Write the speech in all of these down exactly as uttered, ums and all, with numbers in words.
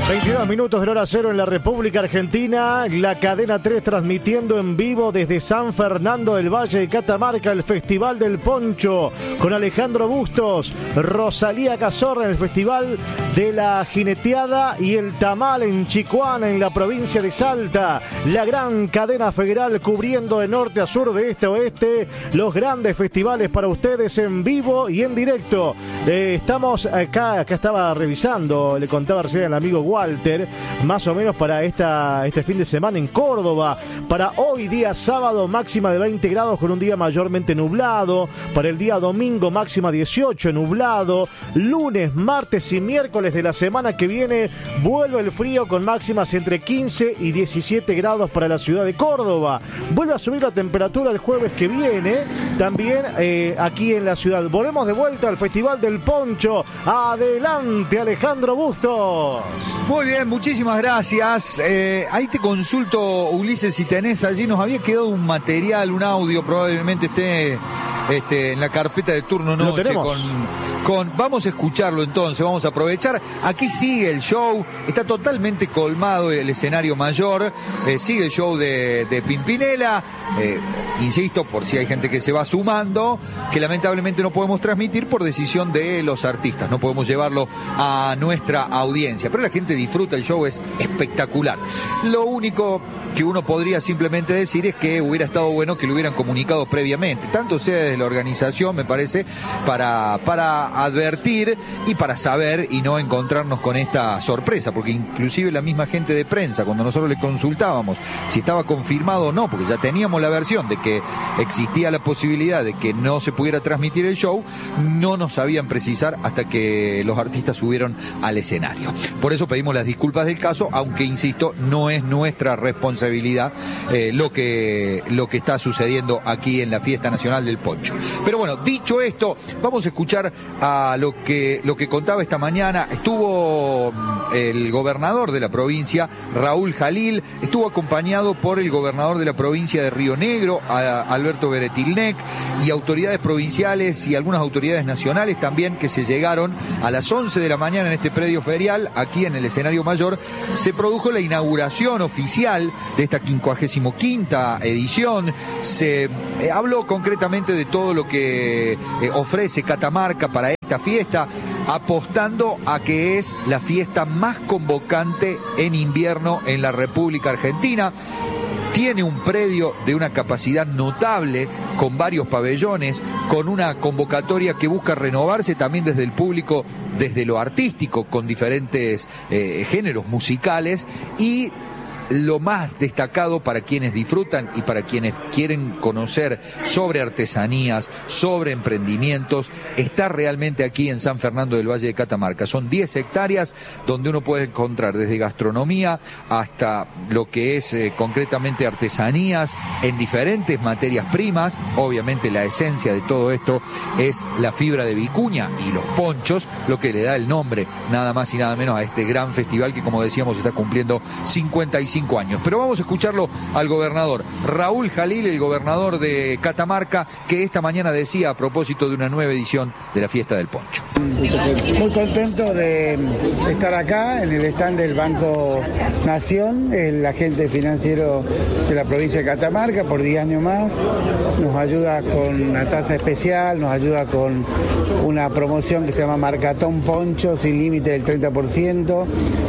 veintidós minutos de la hora cero en la República Argentina. La cadena tres transmitiendo en vivo desde San Fernando del Valle de Catamarca el Festival del Poncho con Alejandro Bustos, Rosalía Cazorla en el Festival de la Jineteada y el Tamal en Chicoana, en la provincia de Salta. La gran cadena federal cubriendo de norte a sur, de este a oeste, los grandes festivales para ustedes en vivo y en directo. Eh, estamos acá, acá estaba revisando, le contaba recién al amigo Walter, más o menos para esta, este fin de semana en Córdoba. Para hoy día sábado máxima de veinte grados con un día mayormente nublado. Para el día domingo máxima dieciocho nublado. Lunes, martes y miércoles de la semana que viene vuelve el frío con máximas entre quince y diecisiete grados para la ciudad de Córdoba. Vuelve a subir la temperatura el jueves que viene también eh, aquí en la ciudad. Volvemos de vuelta al Festival del Poncho. Adelante, Alejandro Bustos. Muy bien, muchísimas gracias. Eh, ahí te consulto, Ulises, si tenés allí, nos había quedado un material, un audio, probablemente esté este, en la carpeta de turno noche. Con, con, vamos a escucharlo entonces, vamos a aprovechar. Aquí sigue el show, está totalmente colmado el escenario mayor, eh, sigue el show de, de Pimpinela. Eh, insisto, por si hay gente que se va sumando, que lamentablemente no podemos transmitir por decisión de los artistas, no podemos llevarlo a nuestra audiencia, pero la gente disfruta, el show es espectacular. Lo único que uno podría simplemente decir es que hubiera estado bueno que lo hubieran comunicado previamente, tanto sea desde la organización, me parece, para, para advertir y para saber y no encontrarnos con esta sorpresa, porque inclusive la misma gente de prensa, cuando nosotros le consultábamos si estaba confirmado o no, porque ya teníamos la versión de que existía la posibilidad de que no se pudiera transmitir el show, no nos sabían precisar hasta que los artistas subieron al escenario. Por eso pedimos las disculpas del caso, aunque insisto, no es nuestra responsabilidad eh, lo que lo que está sucediendo aquí en la Fiesta Nacional del Poncho. Pero bueno, dicho esto, vamos a escuchar a lo que lo que contaba esta mañana. Estuvo el gobernador de la provincia, Raúl Jalil, estuvo acompañado por el gobernador de la provincia de Río Negro, a Alberto Beretilnec, y autoridades provinciales y algunas autoridades nacionales también, que se llegaron a las once de la mañana en este predio ferial, aquí en el escenario mayor. Se produjo la inauguración oficial de esta quincuagésimo quinta edición. Se eh, habló concretamente de todo lo que eh, ofrece Catamarca para esta fiesta, apostando a que es la fiesta más convocante en invierno en la República Argentina. Tiene un predio de una capacidad notable, con varios pabellones, con una convocatoria que busca renovarse también desde el público, desde lo artístico, con diferentes eh, géneros musicales, y lo más destacado para quienes disfrutan y para quienes quieren conocer sobre artesanías, sobre emprendimientos, está realmente aquí en San Fernando del Valle de Catamarca. Son diez hectáreas donde uno puede encontrar desde gastronomía hasta lo que es eh, concretamente artesanías en diferentes materias primas. Obviamente la esencia de todo esto es la fibra de vicuña y los ponchos, lo que le da el nombre nada más y nada menos a este gran festival que, como decíamos, está cumpliendo cincuenta y cinco años. Pero vamos a escucharlo al gobernador Raúl Jalil, el gobernador de Catamarca, que esta mañana decía a propósito de una nueva edición de la Fiesta del Poncho. Muy contento de estar acá en el stand del Banco Nación, el agente financiero de la provincia de Catamarca, por diez años más. Nos ayuda con una tasa especial, nos ayuda con una promoción que se llama Marcatón Poncho sin límite del treinta por ciento.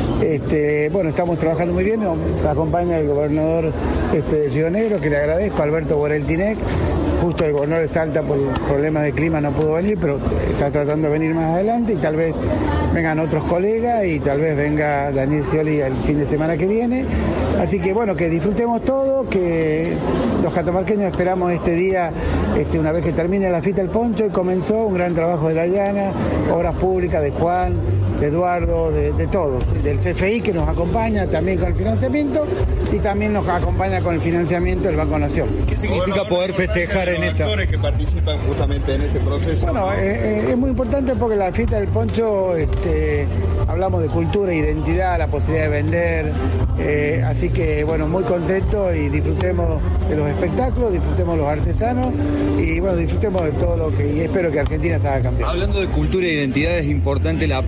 Este, bueno, estamos trabajando muy bien, nos acompaña el gobernador este, de Río Negro, que le agradezco, Alberto Beretilnec. Justo el gobernador de Salta por problemas de clima no pudo venir, pero está tratando de venir más adelante, y tal vez vengan otros colegas y tal vez venga Daniel Scioli el fin de semana que viene. Así que bueno, que disfrutemos todo, que los catamarqueños esperamos este día, este, una vez que termine la fiesta del Poncho, y comenzó un gran trabajo de Dayana, obras públicas de Juan, de Eduardo, de, de todos, del C F I, que nos acompaña también con el financiamiento, y también nos acompaña con el financiamiento del Banco Nación. ¿Qué significa poder festejar en esta? Actores que participan justamente en este proceso. Bueno, eh, eh, es muy importante porque la fiesta del Poncho, este, hablamos de cultura, identidad, la posibilidad de vender, eh, así que bueno, muy contento, y disfrutemos de los espectáculos, disfrutemos los artesanos, y bueno, disfrutemos de todo lo que, y espero que Argentina salga campeón. Hablando de cultura e identidad, es importante el apoyo para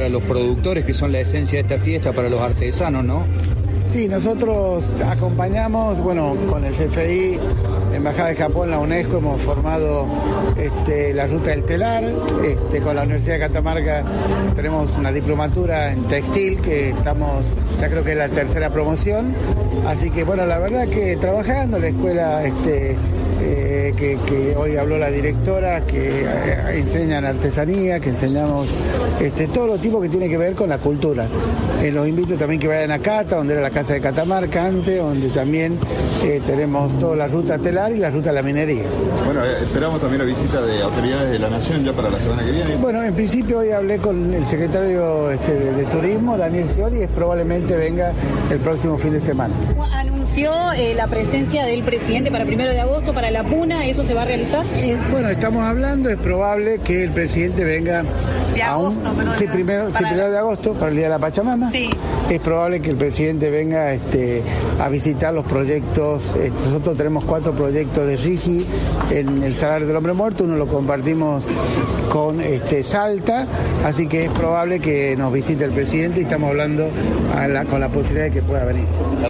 para los productores, que son la esencia de esta fiesta, para los artesanos, ¿no? Sí, nosotros acompañamos, bueno, con el C F I, la Embajada de Japón, la UNESCO, hemos formado este, la ruta del telar, este, con la Universidad de Catamarca tenemos una diplomatura en textil, que estamos, ya creo que es la tercera promoción, así que bueno, la verdad que trabajando en la escuela, este, eh, que, que hoy habló la directora, que eh, enseñan artesanía, que enseñamos este, todo lo tipo que tiene que ver con la cultura. Eh, los invito también que vayan a Cata, donde era la Casa de Catamarca antes, donde también eh, tenemos toda la ruta telar y la ruta de la minería. Bueno, eh, esperamos también la visita de autoridades de la Nación ya para la semana que viene. Bueno, en principio hoy hablé con el secretario este, de, de Turismo, Daniel Scioli, y probablemente venga el próximo fin de semana. Anunció eh, la presencia del presidente para primero de agosto para la Puna, ¿eso se va a realizar? Eh, bueno, estamos hablando, es probable que el presidente venga de agosto, un, perdón. Sí, primero, sí, primero de agosto, para el Día de la Pachamama. Sí. Es probable que el presidente venga este, a visitar los proyectos. Eh, nosotros tenemos cuatro proyectos de RIGI en el Salario del Hombre Muerto, uno lo compartimos con este, Salta, así que es probable que nos visite el presidente y estamos hablando a la, con la posibilidad de que pueda venir.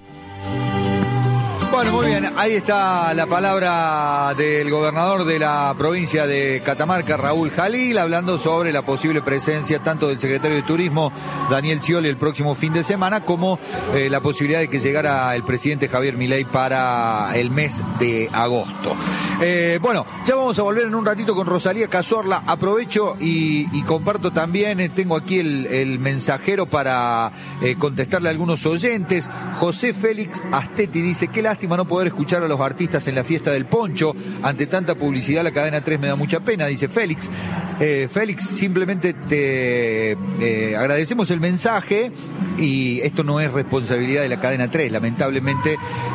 Bueno, muy bien, ahí está la palabra del gobernador de la provincia de Catamarca, Raúl Jalil, hablando sobre la posible presencia tanto del secretario de Turismo, Daniel Scioli, el próximo fin de semana, como eh, la posibilidad de que llegara el presidente Javier Milei para el mes de agosto. Eh, bueno, ya vamos a volver en un ratito con Rosalía Cazorla. Aprovecho y, y comparto también, eh, tengo aquí el, el mensajero para eh, contestarle a algunos oyentes. José Félix Astetti dice: qué lástima no poder escuchar a los artistas en la fiesta del poncho. Ante tanta publicidad, la cadena tres me da mucha pena, dice Félix. Eh, Félix, simplemente te eh, agradecemos el mensaje, y esto no es responsabilidad de la cadena tres. Lamentablemente,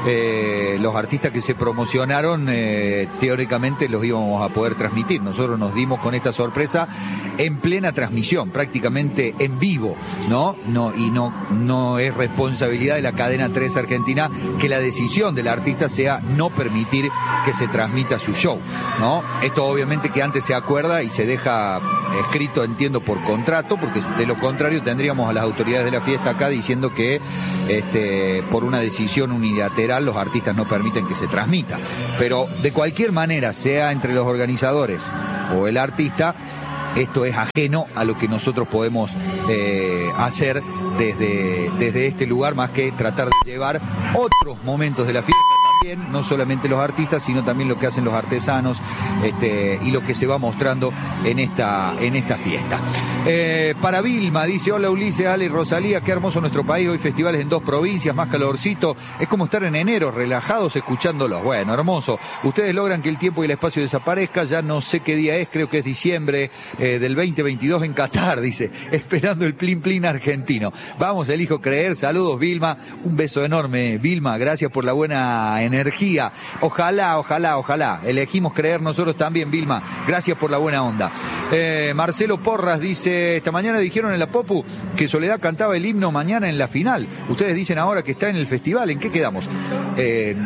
eh, los artistas que se promocionaron, eh, teóricamente los íbamos a poder transmitir. Nosotros nos dimos con esta sorpresa en plena transmisión, prácticamente en vivo, ¿no? No, y no, no es responsabilidad de la cadena tres Argentina que la decisión del artista sea no permitir que se transmita su show, ¿no? Esto obviamente que antes se acuerda y se deja escrito, entiendo, por contrato, porque de lo contrario tendríamos a las autoridades de la fiesta acá diciendo que este, por una decisión unilateral los artistas no permiten que se transmita. Pero de cualquier manera, sea entre los organizadores o el artista, esto es ajeno a lo que nosotros podemos eh, hacer desde, desde este lugar, más que tratar de llevar otros momentos de la fiesta también, no solamente los artistas, sino también lo que hacen los artesanos, este, y lo que se va mostrando en esta, en esta fiesta. Eh, para Vilma, dice: hola Ulises, Ale y Rosalía, qué hermoso nuestro país, hoy festivales en dos provincias, más calorcito, es como estar en enero, relajados escuchándolos. Bueno, hermoso, ustedes logran que el tiempo y el espacio desaparezca, ya no sé qué día es, creo que es diciembre eh, del veinte veintidós en Qatar, dice, esperando el plin plin argentino. Vamos, elijo creer. Saludos, Vilma, un beso enorme, Vilma, gracias por la buena energía. Ojalá, ojalá, ojalá, elegimos creer nosotros también, Vilma, gracias por la buena onda. eh, Marcelo Porras dice: esta mañana dijeron en la Popu que Soledad cantaba el himno mañana en la final, ustedes dicen ahora que está en el festival, ¿en qué quedamos? Eh,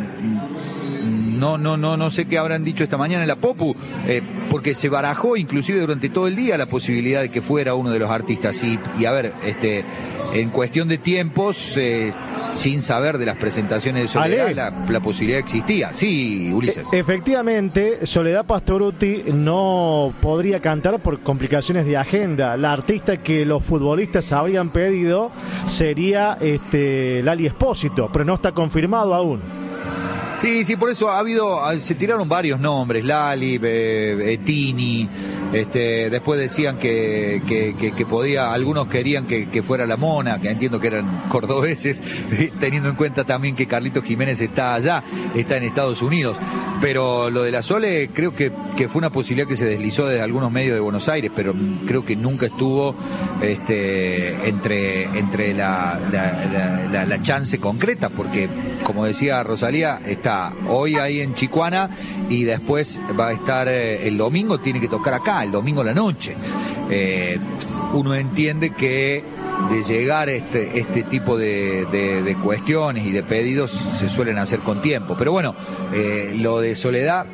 No, no, no, no sé qué habrán dicho esta mañana en la Popu, eh, porque se barajó inclusive durante todo el día la posibilidad de que fuera uno de los artistas. Y, y a ver, este, en cuestión de tiempos, eh, sin saber de las presentaciones de Soledad, la, la posibilidad existía. Sí, Ulises. E- efectivamente, Soledad Pastorutti no podría cantar por complicaciones de agenda. La artista que los futbolistas habrían pedido sería este, Lali Espósito, pero no está confirmado aún. Sí, sí, por eso ha habido, se tiraron varios nombres, Lali, eh, eh, Tini, este, después decían que, que, que, que podía, algunos querían que, que fuera la Mona, que entiendo que eran cordobeses, teniendo en cuenta también que Carlitos Jiménez está allá, está en Estados Unidos, pero lo de la Sole creo que, que fue una posibilidad que se deslizó de algunos medios de Buenos Aires, pero creo que nunca estuvo este, entre, entre la, la, la, la, la chance concreta, porque como decía Rosalía, está hoy ahí en Chicuana y después va a estar eh, el domingo, tiene que tocar acá, el domingo a la noche. Eh, uno entiende que de llegar este, este tipo de, de, de cuestiones y de pedidos se suelen hacer con tiempo. Pero bueno, eh, lo de Soledad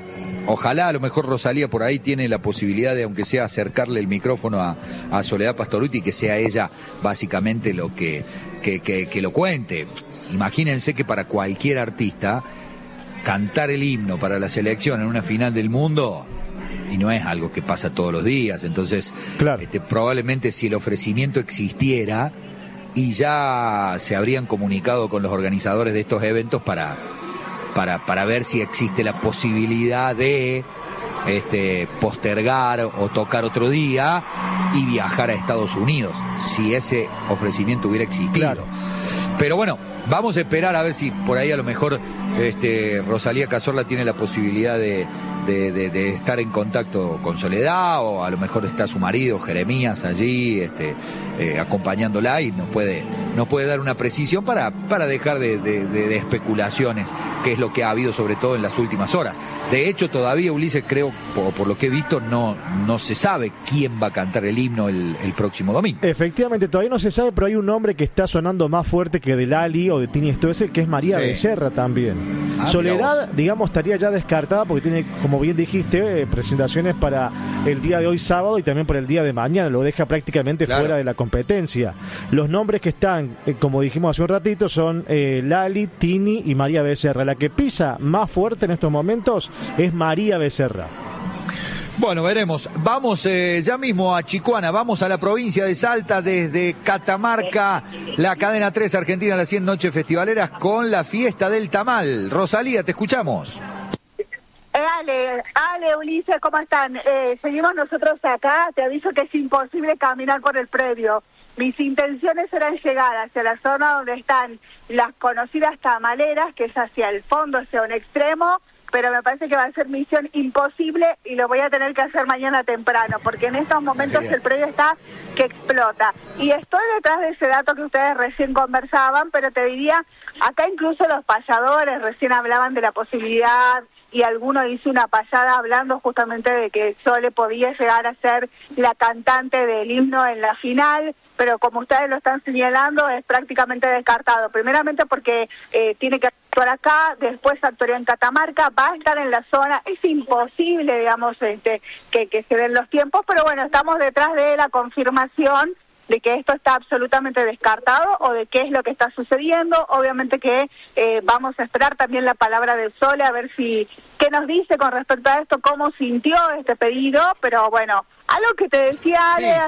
ojalá a lo mejor Rosalía por ahí tiene la posibilidad de, aunque sea, acercarle el micrófono a, a Soledad Pastorutti y que sea ella básicamente lo que, que, que, que lo cuente. Imagínense que para cualquier artista cantar el himno para la selección en una final del mundo, y no es algo que pasa todos los días, entonces claro. este, probablemente si el ofrecimiento existiera y ya se habrían comunicado con los organizadores de estos eventos para, para, para ver si existe la posibilidad de este, postergar o tocar otro día y viajar a Estados Unidos, si ese ofrecimiento hubiera existido. Claro. Pero bueno, vamos a esperar a ver si por ahí a lo mejor este, Rosalía Cazorla tiene la posibilidad de, de, de, de estar en contacto con Soledad, o a lo mejor está su marido Jeremías allí este, eh, acompañándola y nos puede, nos puede dar una precisión para, para dejar de, de, de, de especulaciones, que es lo que ha habido sobre todo en las últimas horas. De hecho, todavía, Ulises, creo, por, por lo que he visto, no, no se sabe quién va a cantar el himno el, el próximo domingo. Efectivamente, todavía no se sabe, pero hay un nombre que está sonando más fuerte que de Lali o de Tini Stoessel, que es María sí. Becerra también. Ah, Soledad, digamos, estaría ya descartada porque tiene, como bien dijiste, eh, presentaciones para el día de hoy sábado y también para el día de mañana. Lo deja prácticamente claro. fuera de la competencia. Los nombres que están, eh, como dijimos hace un ratito, son eh, Lali, Tini y María Becerra. La que pisa más fuerte en estos momentos es María Becerra. Bueno, veremos. Vamos eh, ya mismo a Chicuana, vamos a la provincia de Salta desde Catamarca, la cadena tres Argentina, las cien noches festivaleras con la fiesta del tamal. Rosalía, te escuchamos. Ale, Ale, Ulises, ¿cómo están? Eh, seguimos nosotros acá, te aviso que es imposible caminar por el predio. Mis intenciones eran llegar hacia la zona donde están las conocidas tamaleras, que es hacia el fondo, hacia un extremo, pero me parece que va a ser misión imposible y lo voy a tener que hacer mañana temprano, porque en estos momentos el predio está que explota. Y estoy detrás de ese dato que ustedes recién conversaban, pero te diría, acá incluso los payadores recién hablaban de la posibilidad, y alguno hizo una payada hablando justamente de que Sole podía llegar a ser la cantante del himno en la final, pero como ustedes lo están señalando, es prácticamente descartado. Primeramente porque eh, tiene que actuar acá, después actuaría en Catamarca, va a estar en la zona, es imposible, digamos, este, que, que se den los tiempos, pero bueno, estamos detrás de la confirmación de que esto está absolutamente descartado o de qué es lo que está sucediendo. Obviamente que eh, vamos a esperar también la palabra del Sole, a ver si qué nos dice con respecto a esto, cómo sintió este pedido, pero bueno, algo que te decía Ale, sí.